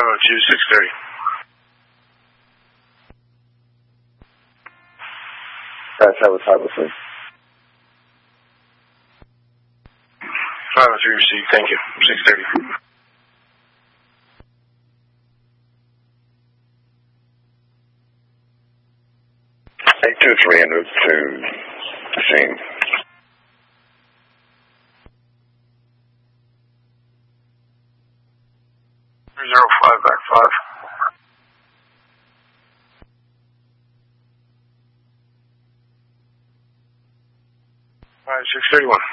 502, 630. That was Harvester. 503 received, thank you. 630. Three en route to the scene. 305 back 5. 631.